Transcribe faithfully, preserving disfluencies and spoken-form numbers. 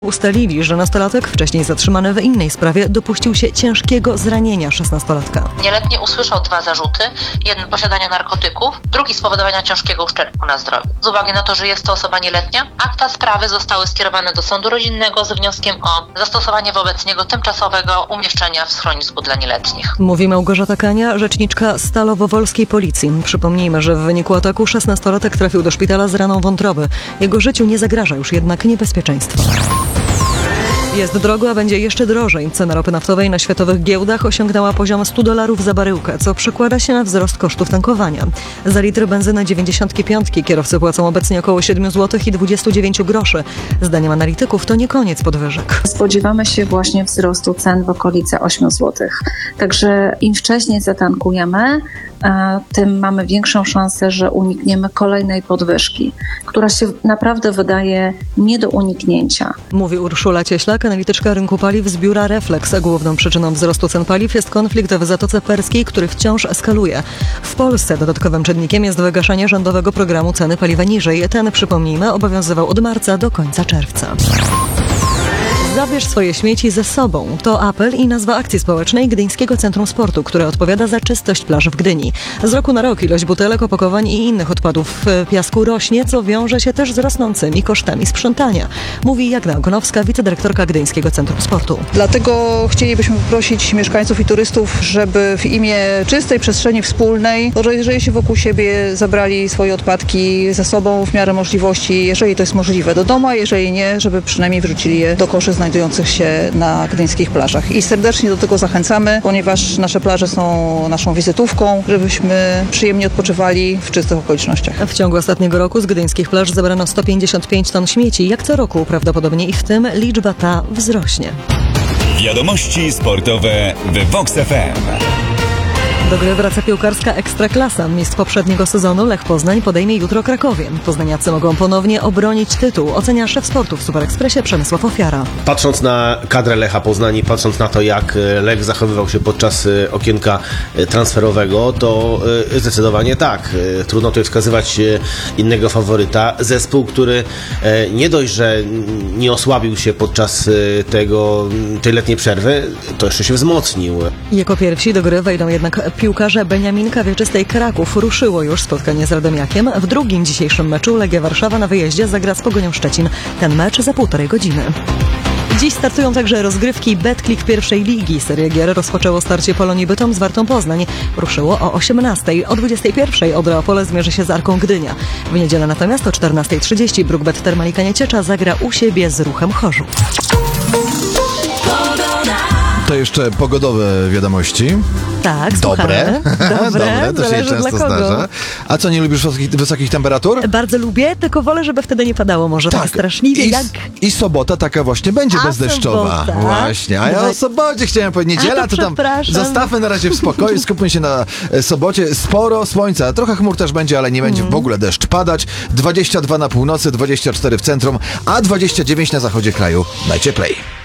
Ustalili, że nastolatek, wcześniej zatrzymany w innej sprawie, dopuścił się ciężkiego zranienia szesnastolatka. Nieletni usłyszał dwa zarzuty. Jeden posiadania narkotyków, drugi spowodowania ciężkiego uszczerbku na zdrowiu. Z uwagi na to, że jest to osoba nieletnia, akta sprawy zostały skierowane do sądu rodzinnego z wnioskiem o zastosowanie wobec niego tymczasowego umieszczenia w schronisku dla nieletnich. Mówi Małgorzata Kania, rzeczniczka Stalowo-Wolskiej Policji. Przypomnijmy, że w wyniku ataku szesnastolatek trafił do szpitala z raną wątroby. Jego życiu nie zagraża już jednak niebezpieczeństwo. Jest drogo, a będzie jeszcze drożej. Cena ropy naftowej na światowych giełdach osiągnęła poziom stu dolarów za baryłkę, co przekłada się na wzrost kosztów tankowania. Za litr benzyny dziewięćdziesiąt pięć kierowcy płacą obecnie około siedem złotych i dwadzieścia dziewięć groszy. Zdaniem analityków to nie koniec podwyżek. Spodziewamy się właśnie wzrostu cen w okolice ośmiu złotych. Także im wcześniej zatankujemy, tym mamy większą szansę, że unikniemy kolejnej podwyżki, która się naprawdę wydaje nie do uniknięcia. Mówi Urszula Cieślak, analityczka rynku paliw z biura Reflex. Główną przyczyną wzrostu cen paliw jest konflikt w Zatoce Perskiej, który wciąż eskaluje. W Polsce dodatkowym czynnikiem jest wygaszanie rządowego programu ceny paliwa niżej. Ten, przypomnijmy, obowiązywał od marca do końca czerwca. Zabierz swoje śmieci ze sobą. To apel i nazwa akcji społecznej Gdyńskiego Centrum Sportu, które odpowiada za czystość plaż w Gdyni. Z roku na rok ilość butelek, opakowań i innych odpadów w piasku rośnie, co wiąże się też z rosnącymi kosztami sprzątania. Mówi Jagna Ogonowska, wicedyrektorka Gdyńskiego Centrum Sportu. Dlatego chcielibyśmy poprosić mieszkańców i turystów, żeby w imię czystej przestrzeni wspólnej, jeżeli się wokół siebie zabrali swoje odpadki ze sobą w miarę możliwości, jeżeli to jest możliwe, do domu, a jeżeli nie, żeby przynajmniej wrzucili je do koszy znajdujących się na gdyńskich plażach. I serdecznie do tego zachęcamy, ponieważ nasze plaże są naszą wizytówką, żebyśmy przyjemnie odpoczywali w czystych okolicznościach. W ciągu ostatniego roku z gdyńskich plaż zebrano sto pięćdziesiąt pięć ton śmieci. Jak co roku prawdopodobnie i w tym liczba ta wzrośnie. Wiadomości sportowe w Vox F M. Do gry wraca piłkarska Ekstraklasa. Mistrz poprzedniego sezonu Lech Poznań podejmie jutro Krakowie. Poznaniacy mogą ponownie obronić tytuł, ocenia szef sportu w Superekspresie Przemysław Ofiara. Patrząc na kadrę Lecha Poznań i patrząc na to, jak Lech zachowywał się podczas okienka transferowego, to zdecydowanie tak. Trudno tutaj wskazywać innego faworyta. Zespół, który nie dość, że nie osłabił się podczas tego, tej letniej przerwy, to jeszcze się wzmocnił. Jako pierwsi do gry wejdą jednak piłkarze Beniaminka Wieczystej Kraków. Ruszyło już spotkanie z Radomiakiem. W drugim dzisiejszym meczu Legia Warszawa na wyjeździe zagra z Pogonią Szczecin. Ten mecz za półtorej godziny. Dziś startują także rozgrywki Betclick pierwszej ligi. Serię gier rozpoczęło starcie Polonii Bytom z Wartą Poznań. Ruszyło o osiemnastej. O dwudziestej pierwszej Odra Opole zmierzy się z Arką Gdynia. W niedzielę natomiast o czternastej trzydzieści Brookbet Termalika Nieciecza zagra u siebie z Ruchem Chorzów. To jeszcze pogodowe wiadomości. Tak, Dobre. Dobre, Dobre, to się zależy często dla kogo. zdarza. A co, nie lubisz wysokich, wysokich temperatur? Bardzo lubię, tylko wolę, żeby wtedy nie padało może tak, tak straszliwie I, jak... I sobota taka właśnie będzie A bezdeszczowa. sobota? Właśnie, a ja o sobocie chciałem powiedzieć. Niedziela A to to tam przepraszam. zostawmy na razie w spokoju, skupmy się na e, sobocie. Sporo słońca, trochę chmur też będzie, ale nie będzie Mm. w ogóle deszcz padać. dwadzieścia dwa na północy, dwadzieścia cztery w centrum, a dwadzieścia dziewięć na zachodzie kraju. Najcieplej.